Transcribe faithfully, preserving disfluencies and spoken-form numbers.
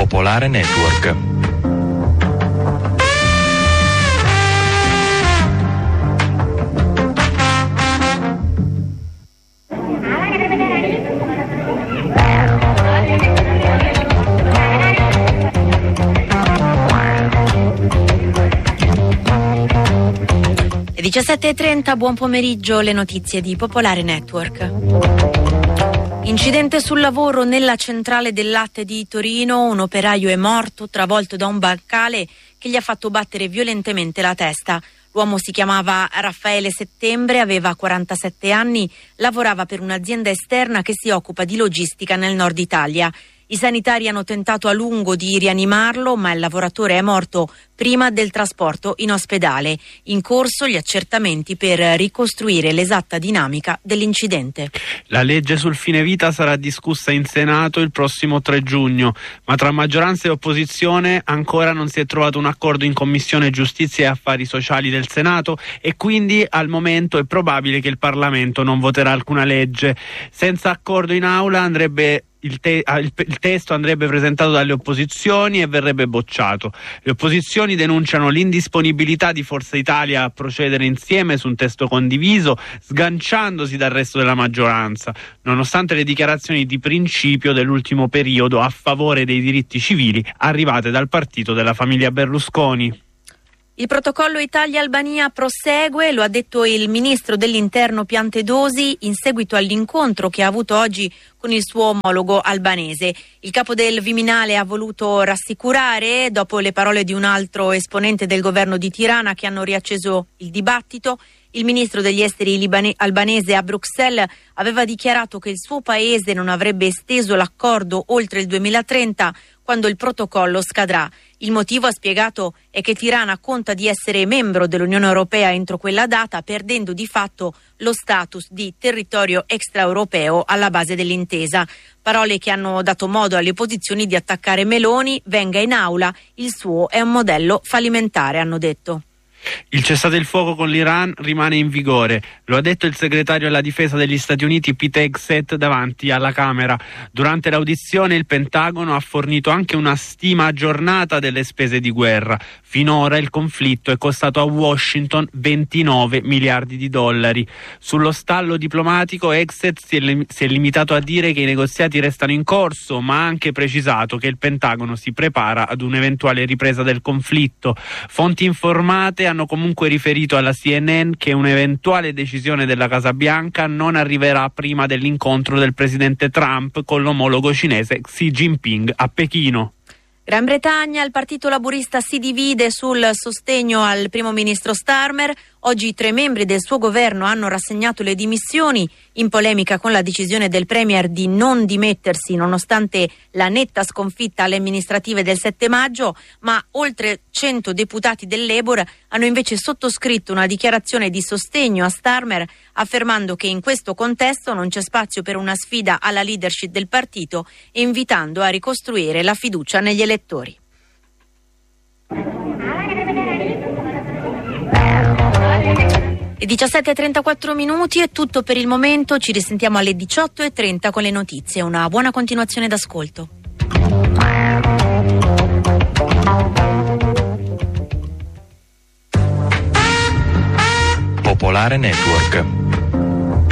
Popolare Network. diciassette e trenta, buon pomeriggio, le notizie di Popolare Network. Incidente sul lavoro nella centrale del latte di Torino, un operaio è morto travolto da un bancale che gli ha fatto battere violentemente la testa. L'uomo si chiamava Raffaele Settembre, aveva quarantasette anni, lavorava per un'azienda esterna che si occupa di logistica nel nord Italia. I sanitari hanno tentato a lungo di rianimarlo, ma il lavoratore è morto prima del trasporto in ospedale. In corso gli accertamenti per ricostruire l'esatta dinamica dell'incidente. La legge sul fine vita sarà discussa in Senato il prossimo tre giugno, ma tra maggioranza e opposizione ancora non si è trovato un accordo in Commissione Giustizia e Affari Sociali del Senato e quindi al momento è probabile che il Parlamento non voterà alcuna legge. Senza accordo in aula andrebbe Il, te- il, il testo andrebbe presentato dalle opposizioni e verrebbe bocciato. Le opposizioni denunciano l'indisponibilità di Forza Italia a procedere insieme su un testo condiviso, sganciandosi dal resto della maggioranza, nonostante le dichiarazioni di principio dell'ultimo periodo a favore dei diritti civili arrivate dal partito della famiglia Berlusconi. Il protocollo Italia-Albania prosegue, lo ha detto il ministro dell'Interno Piantedosi in seguito all'incontro che ha avuto oggi con il suo omologo albanese. Il capo del Viminale ha voluto rassicurare, dopo le parole di un altro esponente del governo di Tirana che hanno riacceso il dibattito. Il ministro degli esteri libane- albanese a Bruxelles aveva dichiarato che il suo paese non avrebbe esteso l'accordo oltre il duemilatrenta, quando il protocollo scadrà. Il motivo, ha spiegato, è che Tirana conta di essere membro dell'Unione Europea entro quella data, perdendo di fatto lo status di territorio extraeuropeo alla base dell'intesa. Parole che hanno dato modo alle opposizioni di attaccare Meloni, venga in aula, il suo è un modello fallimentare, hanno detto. Il cessate il fuoco con l'Iran rimane in vigore, lo ha detto il segretario alla difesa degli Stati Uniti Pete Hegseth davanti alla Camera. Durante l'audizione il Pentagono ha fornito anche una stima aggiornata delle spese di guerra. Finora il conflitto è costato a Washington ventinove miliardi di dollari. Sullo stallo diplomatico Hegseth si è, lim- si è limitato a dire che i negoziati restano in corso, ma ha anche precisato che il Pentagono si prepara ad un'eventuale ripresa del conflitto. Fonti informate hanno comunque riferito alla C N N che un'eventuale decisione della Casa Bianca non arriverà prima dell'incontro del presidente Trump con l'omologo cinese Xi Jinping a Pechino. Gran Bretagna, il partito laburista si divide sul sostegno al primo ministro Starmer. Oggi tre membri del suo governo hanno rassegnato le dimissioni in polemica con la decisione del premier di non dimettersi nonostante la netta sconfitta alle amministrative del sette maggio, ma oltre cento deputati del Labour hanno invece sottoscritto una dichiarazione di sostegno a Starmer, affermando che in questo contesto non c'è spazio per una sfida alla leadership del partito e invitando a ricostruire la fiducia negli elettori. Le diciassette e trentaquattro minuti è tutto per il momento, ci risentiamo alle diciotto e trenta con le notizie. Una buona continuazione d'ascolto. Popolare Network.